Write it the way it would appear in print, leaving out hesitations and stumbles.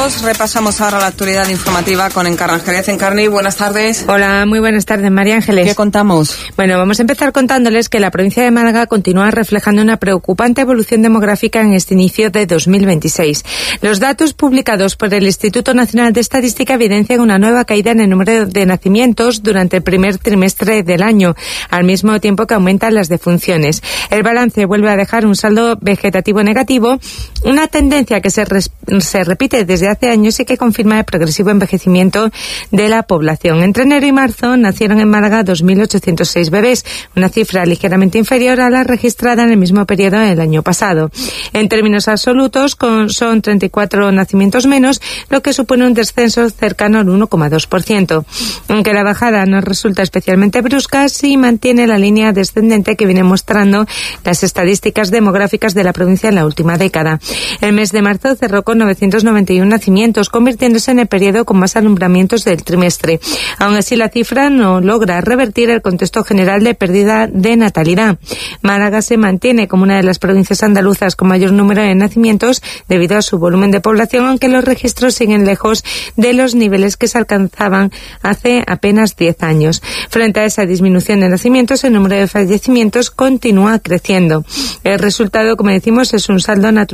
todos. Repasamos ahora la actualidad informativa con Encarni Ángeles. Encarni, buenas tardes. Hola, muy buenas tardes, María Ángeles. ¿Qué contamos? Bueno, vamos a empezar contándoles que la provincia de Málaga continúa reflejando una preocupante evolución demográfica en este inicio de 2026. Los datos publicados por el Instituto Nacional de Estadística evidencian una nueva caída en el número de nacimientos durante el primer trimestre del año, al mismo tiempo que aumentan las defunciones. El balance vuelve a dejar un saldo vegetativo negativo, una tendencia que se repite desde hace años y que confirma el progresivo envejecimiento de la población. Entre enero y marzo nacieron en Málaga 2.806 bebés, una cifra ligeramente inferior a la registrada en el mismo periodo del año pasado. En términos absolutos, son 34 nacimientos menos, lo que supone un descenso cercano al 1,2%. Aunque la bajada no resulta especialmente brusca, sí mantiene la línea descendente que viene mostrando las estadísticas demográficas de la provincia en la última década. El mes de marzo cerró con 991 nacimientos, convirtiéndose en el periodo con más alumbramientos del trimestre. Aún así, la cifra no logra revertir el contexto general de pérdida de natalidad. Málaga se mantiene como una de las provincias andaluzas con mayor número de nacimientos debido a su volumen de población, aunque los registros siguen lejos de los niveles que se alcanzaban hace apenas 10 años. Frente a esa disminución de nacimientos, el número de fallecimientos continúa creciendo. El resultado, como decimos, es un saldo natural